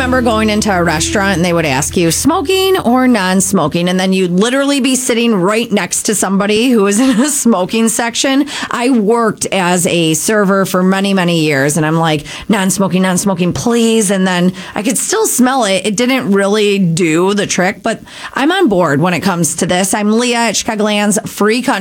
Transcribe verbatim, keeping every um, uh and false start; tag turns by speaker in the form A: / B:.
A: remember going into a restaurant and they would ask you smoking or non-smoking, and then you'd literally be sitting right next to somebody who was in a smoking section? I worked as a server for many, many years, and I'm like, non-smoking, non-smoking, please. And then I could still smell it. It didn't really do the trick, but I'm on board when it comes to this. I'm Leah at Chicagoland's Free Country.